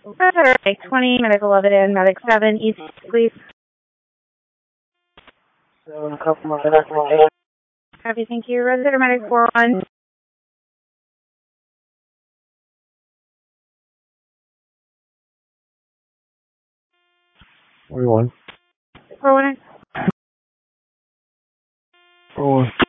Medic 20, Medic 11, and Medic 7, East, please. So, a couple more. Copy, thank you. Resident Medic 41. 41. 41. 41.